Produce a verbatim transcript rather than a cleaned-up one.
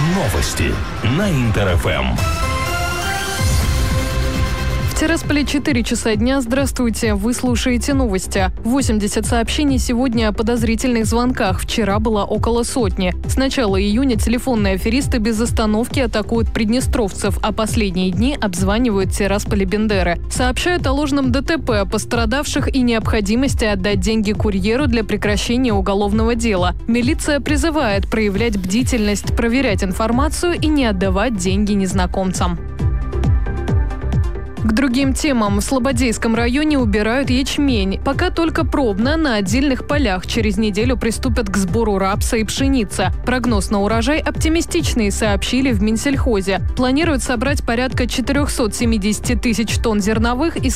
Новости на Интер-ФМ. В Тирасполе четыре часа дня. Здравствуйте, вы слушаете новости. восемьдесят сообщений сегодня о подозрительных звонках. Вчера было около сотни. С начала июня телефонные аферисты без остановки атакуют приднестровцев, а последние дни обзванивают Тирасполь и Бендеры. Сообщают о ложном ДТП, пострадавших и необходимости отдать деньги курьеру для прекращения уголовного дела. Милиция призывает проявлять бдительность, проверять информацию и не отдавать деньги незнакомцам. К другим темам. В Слободейском районе убирают ячмень. Пока только пробно, на отдельных полях. Через неделю приступят к сбору рапса и пшеницы. Прогноз на урожай оптимистичный, сообщили в Минсельхозе. Планируют собрать порядка четыреста семьдесят тысяч тонн зерновых, из